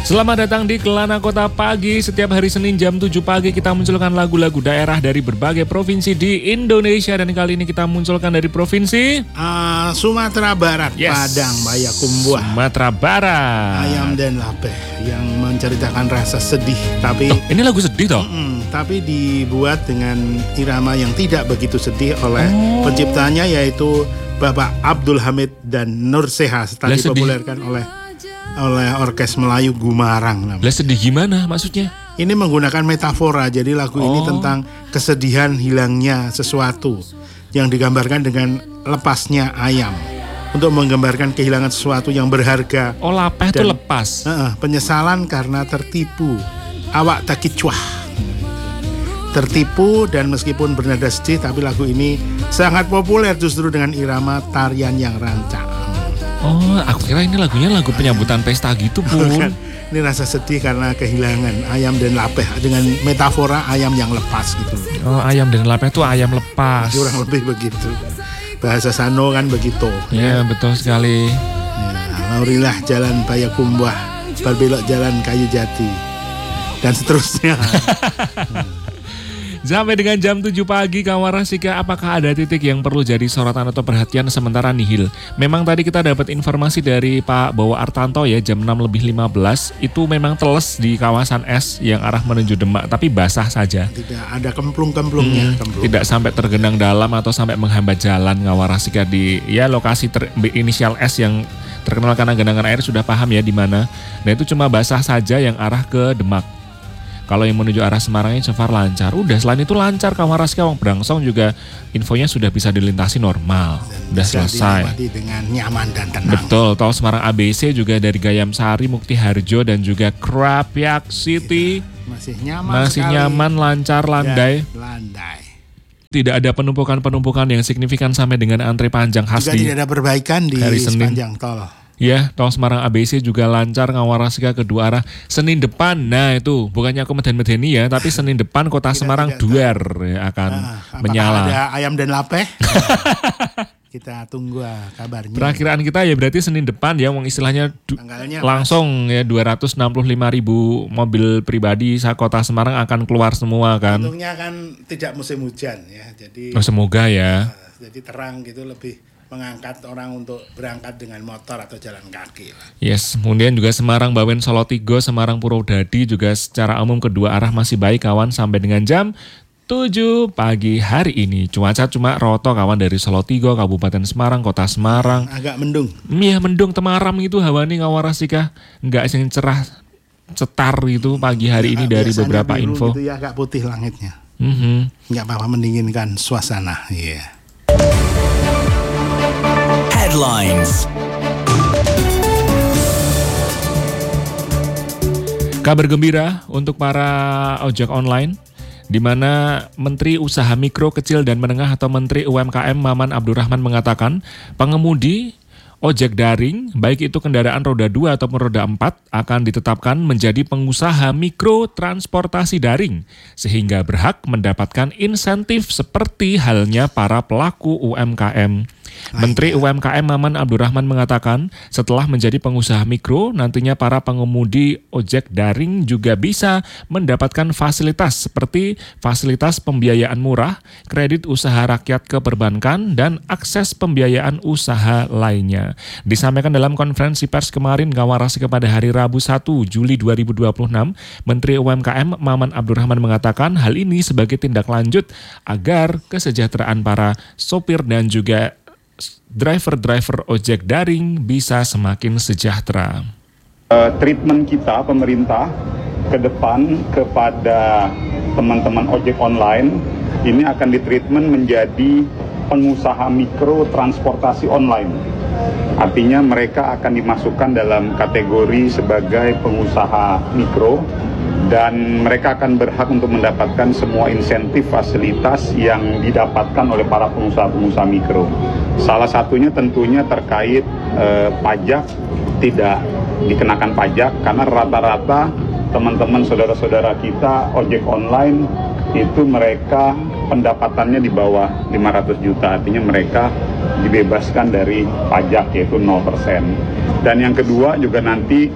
Selamat datang di Kelana Kota Pagi. Setiap hari Senin jam 7 pagi kita munculkan lagu-lagu daerah dari berbagai provinsi di Indonesia. Dan kali ini kita munculkan dari provinsi Sumatera Barat, Yes. Padang, Bayakumbuh, Sumatera Barat. Ayam dan Lapeh yang menceritakan rasa sedih, tapi Ini lagu sedih toh? tapi dibuat dengan irama yang tidak begitu sedih oleh penciptanya, yaitu Bapak Abdul Hamid dan Nur Seha, setelah Lah, sedih. dipopulerkan oleh Orkes Melayu Gumarang namanya. Lah sedih gimana maksudnya? Ini menggunakan metafora, jadi lagu ini tentang kesedihan hilangnya sesuatu yang digambarkan dengan lepasnya ayam, untuk menggambarkan kehilangan sesuatu yang berharga. Oh, lapeh itu Dan- lepas. Penyesalan karena tertipu, awak takicuah, tertipu. Dan meskipun bernada sedih, tapi lagu ini sangat populer justru dengan irama tarian yang rancak. Oh, aku kira ini lagunya lagu penyambutan pesta gitu, Bun. Bukan. Ini rasa sedih karena kehilangan ayam dan lapeh, dengan metafora ayam yang lepas gitu. Oh, ayam dan lapeh itu ayam lepas. Kurang lebih begitu. Bahasa Sano kan begitu. Ya, betul sekali. Ya, laurilah jalan Bayakumbuh, berbelok jalan Kayu Jati, dan seterusnya. Sampai dengan jam 7 pagi, kawan Rasika, apakah ada titik yang perlu jadi sorotan atau perhatian sementara nihil? Memang tadi kita dapat informasi dari Pak Bowo Artanto ya, jam 6:15 itu memang teles di kawasan es yang arah menuju Demak, tapi basah saja. Tidak ada kemplung-kemplungnya. Tidak sampai tergenang dalam atau sampai menghambat jalan, kawan Rasika, di ya lokasi inisial S yang terkenal karena genangan air, sudah paham ya di mana. Nah, itu cuma basah saja yang arah ke Demak. Kalau yang menuju arah Semarangnya so far lancar. Udah, selain itu lancar kawan Rasika, Wong Brangsong juga infonya sudah bisa dilintasi normal. Udah Bisa selesai. dilewati dengan nyaman dan tenang. Betul, tol Semarang ABC juga dari Gayam Sari, Mukti Harjo dan juga Krapyak City Masih nyaman masih sekali. nyaman, lancar, landai. Dan landai. Tidak ada penumpukan-penumpukan yang signifikan sampai dengan antre panjang khas Juga di tidak ada perbaikan di hari Senin. sepanjang tol. ya, tol Semarang ABC juga lancar ngawar Rasika kedua arah Senin depan. Nah, itu bukannya aku meden-medeni ya, tapi Senin depan kota Semarang duar ya, akan Apakah menyala. ada ayam dan lapeh? Kita tunggu kabarnya. Perakiraan kita ya berarti Senin depan ya, wong istilahnya Tanggalnya langsung ya 265.000 mobil pribadi kota Semarang akan keluar semua kan. untungnya kan tidak musim hujan ya, jadi Oh, semoga ya. jadi terang gitu, lebih mengangkat orang untuk berangkat dengan motor atau jalan kaki. Yes, kemudian juga Semarang Bawen Solo Tigo, Semarang Purwodadi juga secara umum kedua arah masih baik kawan sampai dengan jam 7 pagi hari ini. Cuaca cuma roto kawan dari Solo Tigo, Kabupaten Semarang, Kota Semarang. Agak mendung. Iya, mendung temaram gitu hawa nih kawan Rasika. Enggak sing cerah cetar gitu pagi hari ini dari Biasanya beberapa biru info. gitu ya, agak putih langitnya. Mhm. Nggak apa-apa, mendinginkan suasana. Iya. Headlines. Kabar gembira untuk para ojek online, di mana Menteri Usaha Mikro, Kecil dan Menengah atau Menteri UMKM Maman Abdurrahman mengatakan pengemudi ojek daring, baik itu kendaraan roda 2 ataupun roda 4, akan ditetapkan menjadi pengusaha mikro transportasi daring, sehingga berhak mendapatkan insentif seperti halnya para pelaku UMKM. Menteri UMKM Maman Abdurrahman mengatakan setelah menjadi pengusaha mikro, nantinya para pengemudi ojek daring juga bisa mendapatkan fasilitas seperti fasilitas pembiayaan murah, kredit usaha rakyat ke perbankan, dan akses pembiayaan usaha lainnya. Disampaikan dalam konferensi pers kemarin Kawarasi pada hari Rabu 1 Juli 2026, Menteri UMKM Maman Abdurrahman mengatakan hal ini sebagai tindak lanjut agar kesejahteraan para sopir dan juga driver-driver ojek daring bisa semakin sejahtera. Treatment kita pemerintah ke depan kepada teman-teman ojek online ini akan ditreatment menjadi pengusaha mikro transportasi online. Artinya mereka akan dimasukkan dalam kategori sebagai pengusaha mikro dan mereka akan berhak untuk mendapatkan semua insentif fasilitas yang didapatkan oleh para pengusaha-pengusaha mikro. Salah satunya tentunya terkait pajak, tidak dikenakan pajak karena rata-rata teman-teman saudara-saudara kita ojek online itu mereka pendapatannya di bawah 500 juta, artinya mereka dibebaskan dari pajak yaitu 0%. Dan yang kedua juga nanti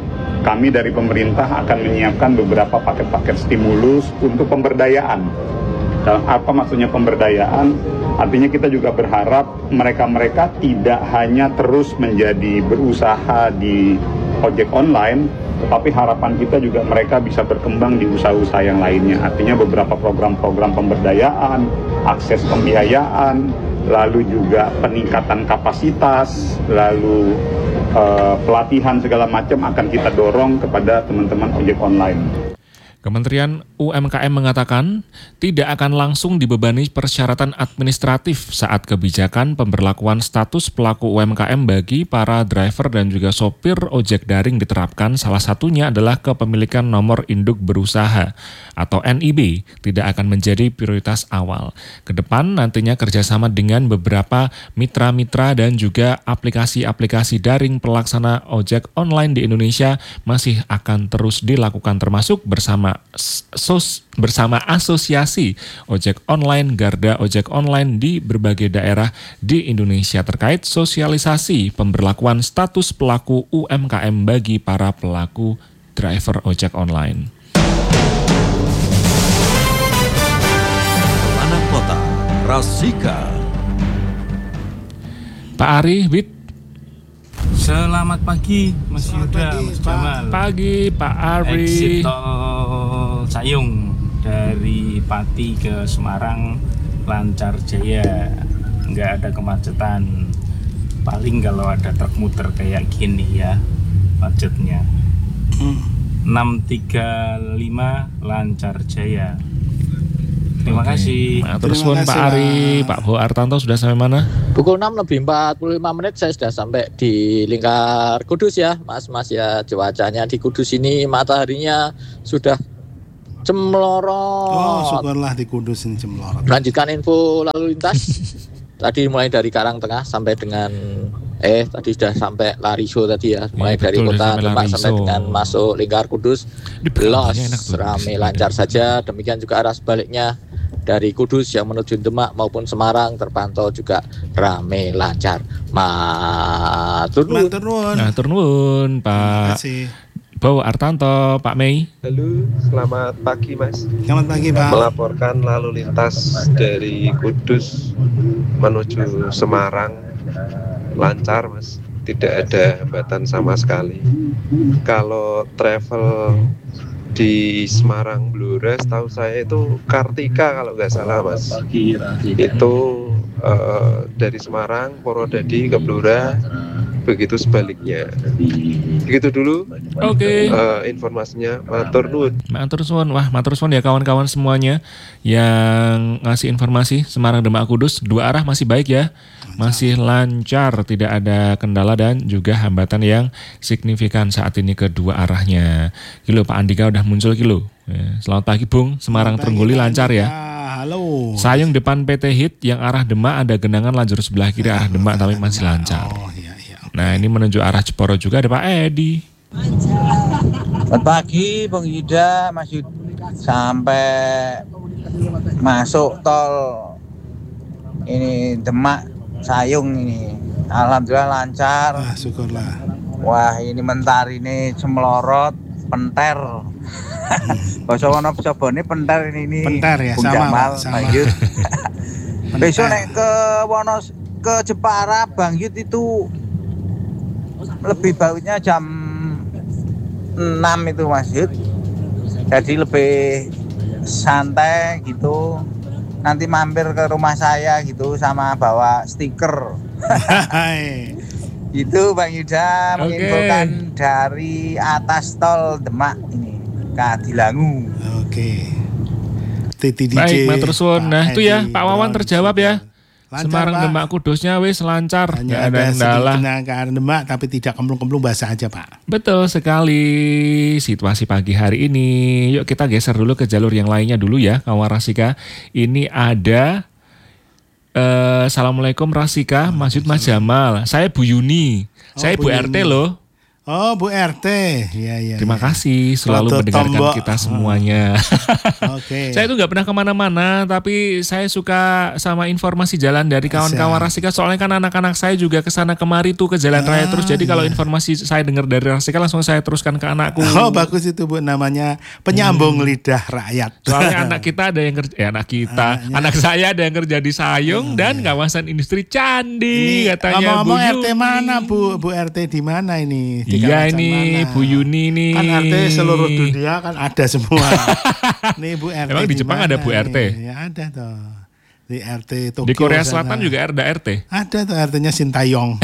kami dari pemerintah akan menyiapkan beberapa paket-paket stimulus untuk pemberdayaan. Dalam apa maksudnya pemberdayaan? Artinya kita juga berharap mereka-mereka tidak hanya terus menjadi berusaha di ojek online, tetapi harapan kita juga mereka bisa berkembang di usaha-usaha yang lainnya. Artinya beberapa program-program pemberdayaan, akses pembiayaan, lalu juga peningkatan kapasitas, lalu pelatihan segala macam akan kita dorong kepada teman-teman ojek online. Kementerian UMKM mengatakan tidak akan langsung dibebani persyaratan administratif saat kebijakan pemberlakuan status pelaku UMKM bagi para driver dan juga sopir ojek daring diterapkan. Salah satunya adalah kepemilikan nomor induk berusaha atau NIB tidak akan menjadi prioritas awal. Kedepan nantinya kerjasama dengan beberapa mitra-mitra dan juga aplikasi-aplikasi daring pelaksana ojek online di Indonesia masih akan terus dilakukan termasuk bersama asosiasi ojek online Garda Ojek Online di berbagai daerah di Indonesia terkait sosialisasi pemberlakuan status pelaku UMKM bagi para pelaku driver ojek online. Anak Kota, Rasika. Pak Ari, Wid. Selamat pagi Mas Yuda, Mas Jamal. Pagi Pak Ari. Exit tol Sayung dari Pati ke Semarang lancar jaya, nggak ada kemacetan. Paling kalau ada truk muter kayak gini ya macetnya. 635 lancar jaya. Terima kasih. Nah, terus Pak Ari, Pak Bo Artanto sudah sampai mana? Pukul 6 lebih 45 menit saya sudah sampai di Lingkar Kudus ya, Mas ya. Cuacanya di Kudus ini mataharinya sudah cemlorot. Oh, syukurlah di Kudus ini cemlorot. Lanjutkan info lalu lintas. Tadi mulai dari Karangtengah sampai dengan tadi sudah sampai Lariso tadi ya, mulai dari kota Demak sampai dengan masuk Lingkar Kudus. Los ramai lancar saja. Demikian juga arah sebaliknya dari Kudus yang menuju Demak maupun Semarang terpantau juga ramai lancar. Matur nuwun Pak Bo Artanto, Pak Mei. Halo, selamat pagi Mas. Selamat pagi Pak. Melaporkan lalu lintas dari Kudus menuju Semarang lancar Mas, tidak ada hambatan sama sekali. Kalau travel di Semarang Blora, setahu saya itu Kartika kalau nggak salah Mas. Itu dari Semarang Purwodadi ke Blora, begitu sebaliknya. Begitu dulu. Oke. Informasinya matur nuwun. Matur suwun ya kawan-kawan semuanya yang ngasih informasi Semarang Demak Kudus dua arah masih baik ya. Masih lancar, tidak ada kendala dan juga hambatan yang signifikan saat ini kedua arahnya. Kilo Pak Andika udah muncul kilo. Ya, selamat pagi Bung, Semarang Trengguli lancar ya. Halo. Sayung depan PT HIT yang arah Demak ada genangan lajur sebelah kiri arah Demak tapi masih lancar. Oh iya. Nah ini menuju arah Jeporo juga ada Pak Edi. Selamat pagi Bang Yuda, Mas Yuda. Sampai masuk tol ini Demak Sayung ini, alhamdulillah lancar. Syukurlah. Wah ini mentari ini cemlorot, penter. Basa wono Jabone penter ini. Penter ya, Bung Jamal, sama. Bang Yud. Besok nek ke Jepara Bang Yud itu lebih bautnya jam 6 itu Mas Yud. Jadi lebih santai gitu. Nanti mampir ke rumah saya gitu sama bawa stiker. Itu Bang Yuda menginfokan dari atas tol Demak ini Kadilangu. Oke. TTDJ. Baik, matur suwun. Nah, itu ya Pak Wawan terjawab ya. Lancar, Semarang Pak. Demak Kudusnya wis lancar, Hanya nggak ada ada kendala. sedikit ke arah Demak tapi tidak kemplung-kemplung basah aja Pak. Betul sekali situasi pagi hari ini. Yuk kita geser dulu ke jalur yang lainnya dulu ya, kawan Rasika. Ini ada Assalamualaikum Rasika, Mas Jamal. Saya Bu Yuni. Saya Bu Bu RT Yuni. loh. Oh, Bu RT. Ya. Terima kasih selalu Foto mendengarkan tombok. kita semuanya. Oke. Saya itu nggak pernah kemana-mana, tapi saya suka sama informasi jalan dari kawan-kawan Rasika. Soalnya kan anak-anak saya juga kesana kemari tuh ke jalan raya terus. Jadi kalau informasi saya dengar dari Rasika langsung saya teruskan ke anakku. Oh, bagus itu Bu, namanya penyambung lidah rakyat. Soalnya anak kita ada yang kerja, anak saya ada yang kerja di Sayung dan kawasan industri Candi Ini, katanya. ngomong-ngomong Bu RT Yuni. mana Bu RT di mana ini? Di Iya kawasan ini mana? Bu Yuni nih. Kan RT seluruh dunia kan ada semua. Nih Bu RT. Emang di Jepang ada Bu RT? Nih? Ya ada tuh. Di RT Tokyo. Di Korea sana. Selatan juga ada RT. Ada tuh RT-nya Sintayong.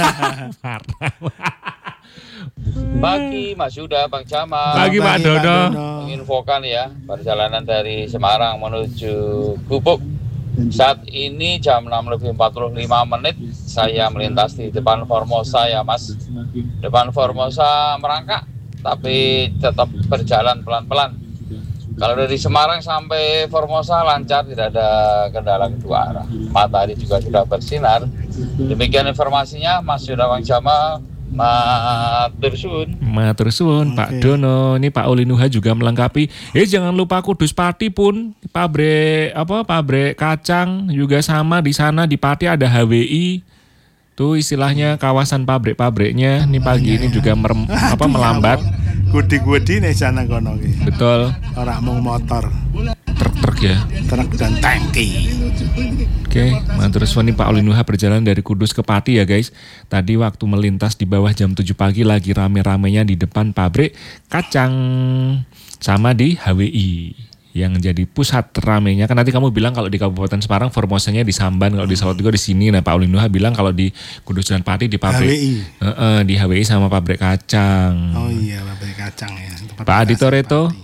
Pagi Mas Yuda, Bang Jamal. Pagi Pak Dodo. Menginfokan ya perjalanan dari Semarang menuju Gubuk. Saat ini jam 6:45 saya melintas di depan Formosa ya Mas. Depan Formosa merangkak tapi tetap berjalan pelan-pelan. Kalau dari Semarang sampai Formosa lancar, tidak ada kendala kedua arah. Matahari juga sudah bersinar. Demikian informasinya Mas Yuda, Bang Jamal. Matur suwun Pak Dono. Ini Pak Olinuha juga melengkapi. Jangan lupa Kudus Pati pun pabrik kacang juga sama di sana di Pati ada HWI. Tuh istilahnya kawasan pabrik-pabriknya. Ini pagi ini juga melambat. Gudi-gudi nih sana kono ki. Betul. Ora mung motor. Truk ya. Truk dan tangki. Oke, terus ini Pak Olinuha berjalan dari Kudus ke Pati ya guys. Tadi waktu melintas di bawah jam 7 pagi lagi rame-ramenya di depan pabrik kacang sama di HWI yang jadi pusat ramenya. Kan nanti kamu bilang kalau di Kabupaten Semarang Formosanya di Samban, kalau di Salatiga di sini. Nah Pak Olinuha bilang kalau di Kudus dan Pati di pabrik HWI. Di HWI sama pabrik kacang. Oh iya pabrik kacang ya. Pak Adi Toretto.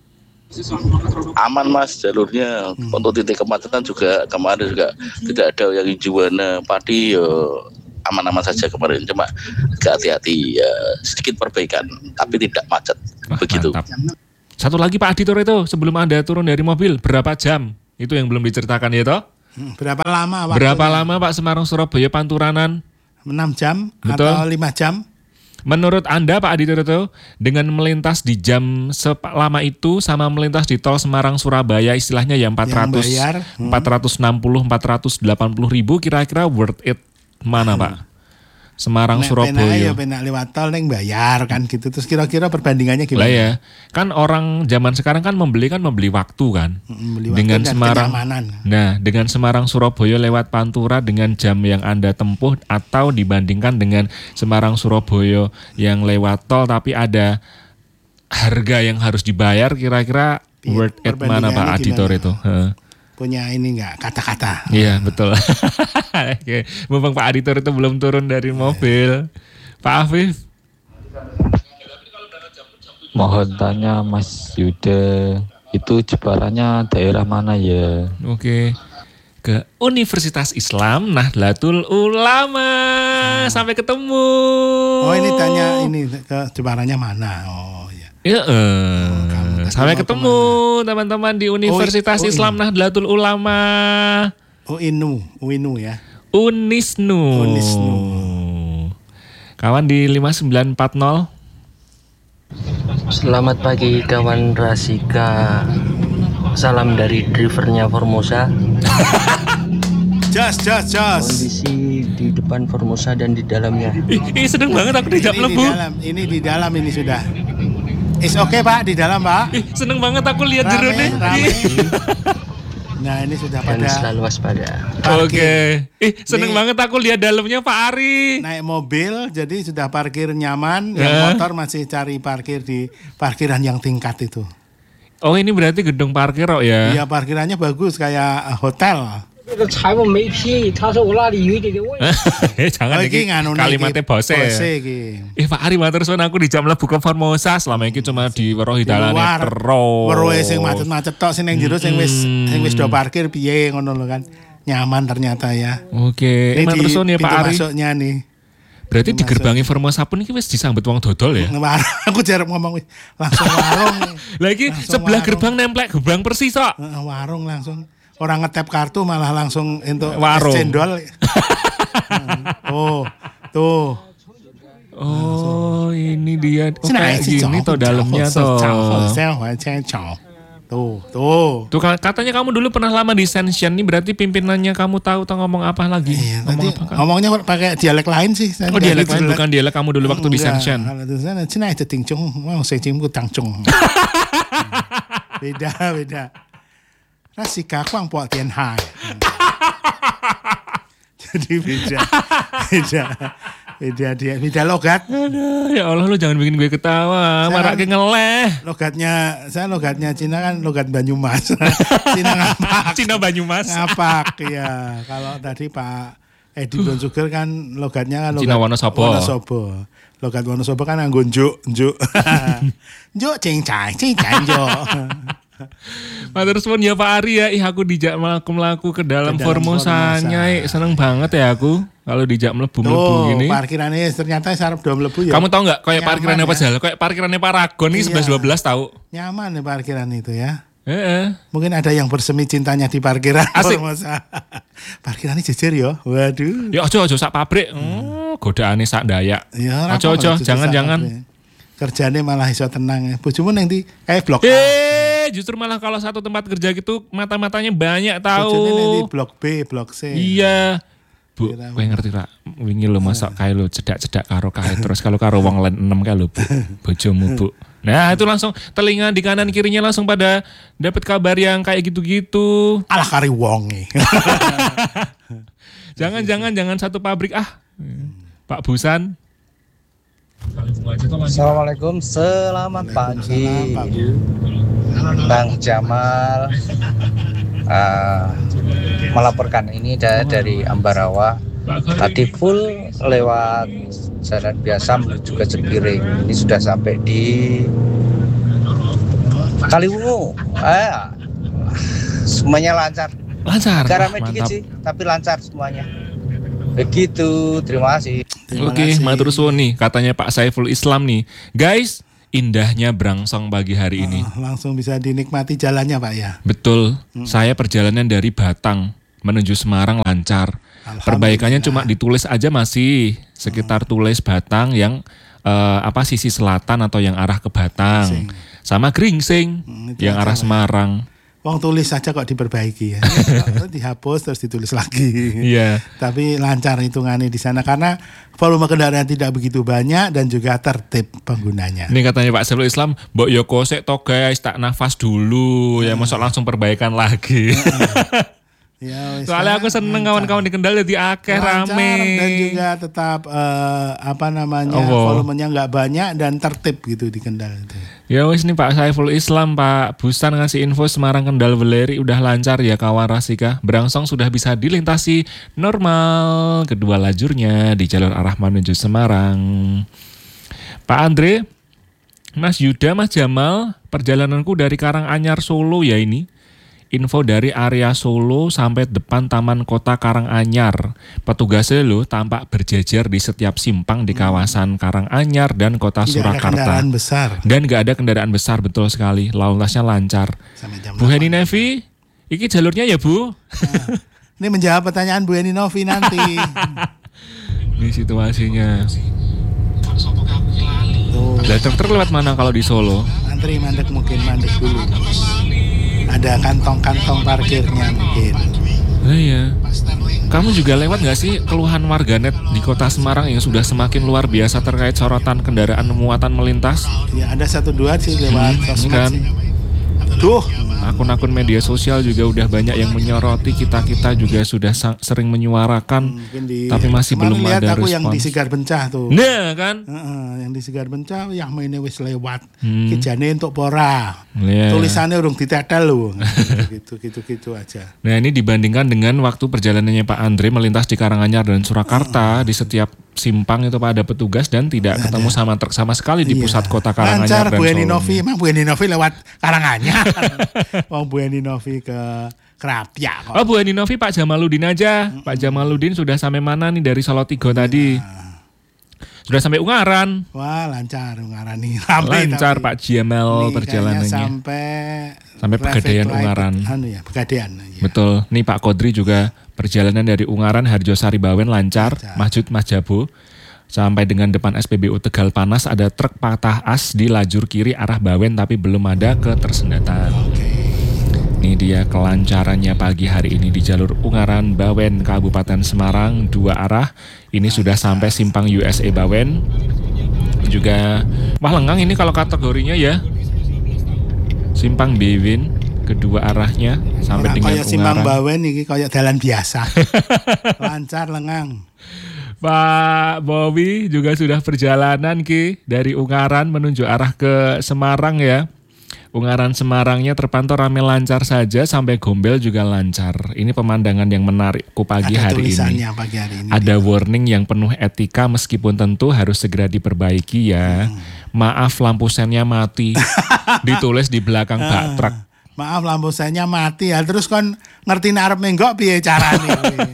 Aman Mas jalurnya. Untuk titik kemacetan juga kemarin juga tidak ada yang Juwana Pati aman-aman saja kemarin, cuma agak hati-hati ya, sedikit perbaikan tapi tidak macet. Begitu. Mantap. Satu lagi Pak Adi Toretto, sebelum Anda turun dari mobil berapa jam? Itu yang belum diceritakan ya toh? Berapa lama waktunya? Berapa lama Pak Semarang Surabaya Panturanan? 6 jam. Betul. Atau 5 jam? Menurut Anda Pak Adi Toretto, dengan melintas di jam selama itu sama melintas di tol Semarang Surabaya istilahnya ya 460, 480 ribu, kira-kira worth it mana Pak? Semarang Surabaya. Penak lewat tol neng bayar kan gitu. Terus kira-kira perbandingannya gimana? Lah ya, kan orang zaman sekarang kan membeli waktu kan. Dengan Semarang. Nah, dengan Semarang Surabaya lewat Pantura dengan jam yang Anda tempuh atau dibandingkan dengan Semarang Surabaya yang lewat tol tapi ada harga yang harus dibayar, kira-kira worth it mana Pak Adi Toretto? Punya ini enggak kata-kata. Iya betul. Oke, mumpung Pak Adi Toretto belum turun dari mobil. Pak Afif. Mohon tanya Mas Yuda, itu Jeparanya daerah mana ya? Oke. Ke Universitas Islam Nahdlatul Ulama. Sampai ketemu. Oh ini tanya ini ke Jeparanya mana? Oh iya. Sampai ketemu teman-teman di Universitas Islam Nahdlatul Ulama. UINU ya. Unisnu. Kawan di 5940. Selamat pagi kawan Rasika. Salam dari drivernya Formosa. Jas. Kondisi di depan Formosa dan di dalamnya. Seneng banget aku tidak melebu. Ini di dalam ini sudah. Oke Pak, di dalam Pak. Seneng banget aku lihat jerone. Nah ini sudah dan pada. Selalu waspada. Oke. Seneng banget aku lihat dalamnya Pak Ari. Naik mobil, jadi sudah parkir nyaman. Yang motor masih cari parkir di parkiran yang tingkat itu. Oh ini berarti gedung parkir ya? Iya parkirannya bagus kayak hotel. Jangan iki kalimatnya bose. Pak Ari matur suwun aku di jam lebu ke Formosa selama iki cuma di weruhi dalane terus. Weruhe sing macet-macet tok sing ning jero sing wis do parkir piye ngono lho kan. Nyaman ternyata ya. Oke. Matur suwun ya Pak Ari. Masuknya nih. Berarti di gerbangnya Formosa pun ini wis disambut wong dodol ya? Aku jarang ngomong langsung warung. Lagi sebelah gerbang nemplek gerbang persis kok. Warung langsung. Orang ngetap kartu malah langsung untuk warung. cendol. Tuh. Oh, ini dia. Oh, kayak gini toh dalamnya toh. Tuh katanya kamu dulu pernah lama di Sensation, nih berarti pimpinannya kamu tahu ngomong apa lagi? Iya, ngomongnya pakai dialek lain sih. Oh, dialek lain bukan dialek kamu dulu waktu di Sensation. Kalau di sana cina itu tingcung, mau saya cimku tangcung. Beda. Rasika kuang puak tian hai. Jadi beda logat. Aduh, ya Allah, lu jangan bikin gue ketawa, marak ngeleh. Logatnya Cina kan logat Banyumas. Cina ngapak. Cina Banyumas. Ngapak ya. Kalau tadi Pak Edi Bonsuger kan logatnya kan logat Cina Wonosobo. Logat Wonosobo kan nganggo njuk. Njuk cincai njuk. Matur suwun ya Pak Ari ya. Aku dijak melaku ke dalam Formosanya. Seneng banget ya aku kalau dijak mlebu gini. Parkirannya ternyata sarap do mlebu ya. Kamu tahu enggak kayak parkirannya apa jalan? Kayak parkirannya Paragon nih 11-12 tahu. Nyaman nih parkiran itu ya. Mungkin ada yang bersemi cintanya di parkiran. Asik. Parkirannya jejer ya. Waduh. Ya ojo sak pabrik. Godaane sak Dayak. Ya, ojo jangan. Kerjane malah iso tenang ya. Bojomu nang ndi? Blok A. Justru malah kalau satu tempat kerja gitu mata-matanya banyak tahu. Bojone nang blok B, blok C. Iya. Bu, kowe ngerti ra? Wingi lho masak kae lho cedak-cedak karo kae terus kalau karo wong lain 6 kae lho Bu. Bojomu Bu. Nah, itu langsung telinga di kanan kirinya langsung pada dapat kabar yang kayak gitu-gitu. Alah kari wong nih. Jangan satu pabrik Pak Busan. Assalamualaikum, selamat pagi Bang Jamal. Melaporkan ini dari Ambarawa. Tadi full lewat jalan biasa menuju ke Cepiring. Ini sudah sampai di Kaliwungu. Semuanya lancar. Agak ramai dikit sih, tapi lancar semuanya. Begitu, terima kasih. Oke, matur suwun nih katanya Pak Saiful Islam nih. Guys, indahnya Brangsong pagi hari ini. Langsung bisa dinikmati jalannya Pak ya. Betul. Saya perjalanan dari Batang menuju Semarang lancar. Perbaikannya cuma ditulis aja masih sekitar tulis Batang yang sisi selatan atau yang arah ke Batang. Sama Gringsing yang arah Semarang. Wong tulis saja kok diperbaiki ya. Dihapus terus ditulis lagi. Iya. Tapi lancar hitungannya di sana karena volume kendaraan tidak begitu banyak dan juga tertib penggunanya. Ini katanya Pak Saiful Islam, mbok yo kosek to guys, tak nafas dulu ya, masuk langsung perbaikan lagi. Ya, soalnya aku seneng kawan-kawan di Kendal jadi akeh rame dan juga tetap volumenya nggak banyak dan tertib gitu di Kendal itu. Ya wis nih Pak Saiful Islam, Pak Busan ngasih info Semarang Kendal Weleri udah lancar ya kawan Rasika. Brangsong sudah bisa dilintasi normal kedua lajurnya di jalur arah menuju Semarang. Pak Andre, Mas Yuda, Mas Jamal, perjalananku dari Karanganyar Solo ya ini. Info dari area Solo sampai depan Taman Kota Karanganyar. Petugasnya loh tampak berjejer di setiap simpang di kawasan Karanganyar dan Kota Surakarta. Tidak ada kendaraan besar. Dan gak ada kendaraan besar, betul sekali. Lalu lintasnya lancar. Bu Heni Nevi, iki jalurnya ya Bu? Ini menjawab pertanyaan Bu Heni Novi nanti. Ini situasinya. Lah truk lewat mana kalau di Solo? Antri mandek dulu. Ada kantong-kantong parkirnya mungkin. Iya. Kamu juga lewat gak sih keluhan warganet di kota Semarang yang sudah semakin luar biasa terkait sorotan kendaraan muatan melintas? Ya ada 1-2 sih lewat sosmed kan? sih. Duh, akun-akun media sosial juga udah banyak yang menyoroti, kita juga sudah sering menyuarakan, tapi masih belum ada respons. Aku yang di Sigar Bencah tuh. Nah kan? Yang di Sigar Bencah, yang mainnya wis lewat. Kijane untuk pora. Tulisannya urung ditetel loh. Gitu aja. Nah ini dibandingkan dengan waktu perjalanannya Pak Andre melintas di Karanganyar dan Surakarta, di setiap simpang itu Pak ada petugas dan tidak ketemu sama truk sama sekali di pusat kota Karanganyar dan Solo. Bu Heni Novi, emang Bu Heni Novi lewat Karanganyar. Bu Heni Novi ke Krapia kok. Bu Heni Novi Pak Jamaludin aja. Pak Jamaludin sudah sampai mana nih dari Solotigo tadi? Sudah sampai Ungaran. Wah lancar Ungaran nih. Lancar Pak Jamal perjalanannya. Sampai Pegadaian Ungaran. Pegadaian. Ya. Betul. Nih Pak Kodri juga perjalanan dari Ungaran Harjosari Bawen lancar. Masjid Mas Jabo. sampai dengan depan SPBU Tegal Panas ada truk patah as di lajur kiri arah Bawen tapi belum ada ketersendatan. Ini dia kelancarannya pagi hari ini di jalur Ungaran Bawen Kabupaten Semarang 2 arah. Ini sudah sampai simpang USA Bawen. Juga lengang ini kalau kategorinya ya. Simpang Bewin kedua arahnya sampai dengan Ungaran. Simpang Bawen ini kayak jalan biasa. Lancar lengang. Pak Bowi juga sudah perjalanan Ki dari Ungaran menuju arah ke Semarang ya. Ungaran Semarangnya terpantau ramai lancar saja sampai Gombel juga lancar. Ini pemandangan yang menarikku pagi hari ini. Ada warning yang penuh etika meskipun tentu harus segera diperbaiki ya. Maaf lampu sennya mati. Ditulis di belakang bak truk. Maaf lampu sennya mati ya. Terus kan ngerti arep menggok piye carane.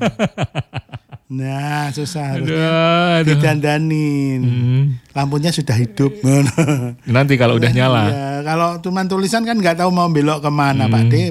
Nah, susah harusnya didandanin. Lampunya sudah hidup. Nanti kalau udah nyala. Ya, kalau cuma tulisan kan nggak tahu mau belok kemana, Pak D.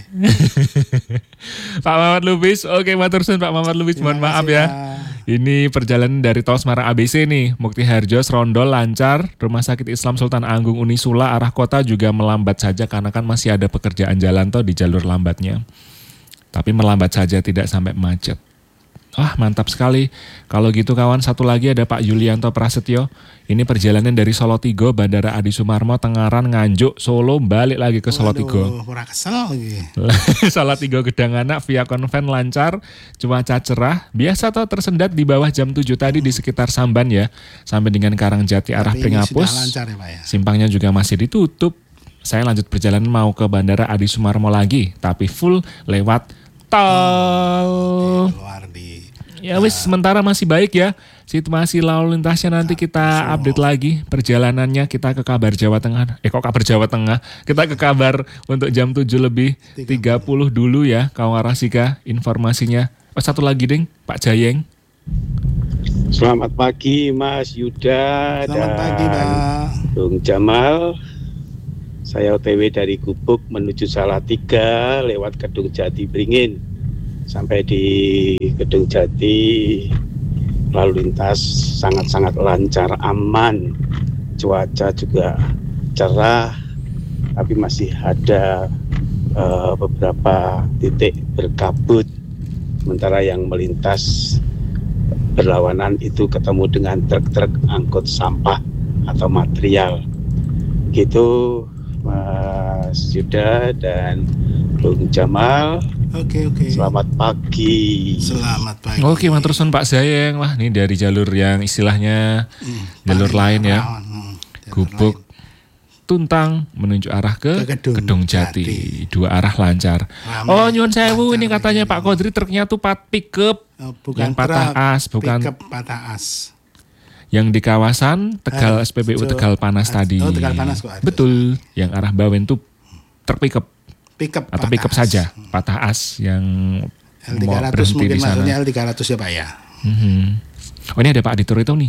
Pak Mamat Lubis, oke matur suwun Pak Mamat Lubis, mohon maaf ya. Ini perjalanan dari Tol Semarang ABC nih, Mukti Harjo, Serondol lancar, Rumah Sakit Islam Sultan Agung Unisula arah kota juga melambat saja karena kan masih ada pekerjaan jalan tol di jalur lambatnya. Tapi melambat saja tidak sampai macet. Mantap sekali. Kalau gitu kawan, satu lagi ada Pak Yulianto Prasetyo. Ini perjalanan dari Solo Tigo, Bandara Adi Sumarmo, Tengaran, Nganjuk, Solo, balik lagi ke Solo Tigo. Ora kesel lagi. Solo Tigo Gedanganak via konven lancar, cuaca cerah. Biasa toh tersendat di bawah jam 7 tadi di sekitar Samban ya. Sampai dengan Karangjati arah Pringapus. Lancar ya, Pak, ya? Simpangnya juga masih ditutup. Saya lanjut perjalanan mau ke Bandara Adi Sumarmo lagi, tapi full lewat tol. Ya wis, sementara masih baik ya. Situasi lalu lintasnya nanti kita update lagi perjalanannya. Kita ke kabar Jawa Tengah. Kok kabar Jawa Tengah? Kita ke kabar untuk jam 7 lebih 30 dulu ya. Kawan Rasika informasinya. Satu lagi ding, Pak Jayeng. Selamat pagi Mas Yuda. Selamat pagi Pak Bung Jamal. Saya OTW dari Gubuk menuju Salatiga lewat Kedung Jati Beringin. Sampai di Kedung Jati lalu lintas sangat-sangat lancar, aman, cuaca juga cerah, tapi masih ada beberapa titik berkabut. Sementara yang melintas berlawanan itu ketemu dengan truk-truk angkut sampah atau material. Gitu Mas Yuda dan Bung Jamal. Oke. Selamat pagi. Selamat pagi. Oke, matur suwun Pak Sayeng. Wah, ini dari jalur yang istilahnya jalur lain ya. Gubuk Tuntang menuju arah ke Kedung Jati. 2 arah lancar. Nyuwun sewu, ini katanya Pak Kodri truknya tuh pickup. Bukan patah as, bukan patah as. Yang di kawasan Tegal SPBU Tegal Panas tadi. Tegal Panas kok. Betul, yang arah Bawen tuh truk pickup. Atau pickup saja, patah as yang mau berhenti di sana. Maksudnya L300 ya Pak ya. Ini ada Pak Aditur itu nih.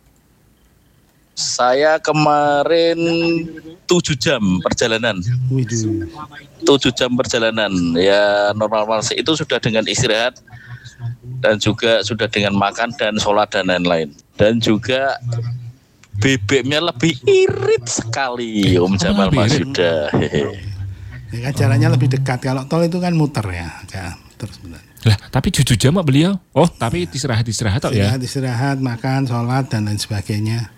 Saya kemarin 7 jam perjalanan. 7 jam perjalanan. Ya normal itu sudah dengan istirahat dan juga sudah dengan makan dan sholat dan lain-lain. Dan juga BBM-nya lebih irit sekali Om Jamal Mas Yuda. Ya kan jalannya lebih dekat. Kalau tol itu kan muter ya. Terus benar. Lah, tapi 7 jam beliau. Tapi istirahat tok ya. Istirahat, makan, sholat dan lain sebagainya.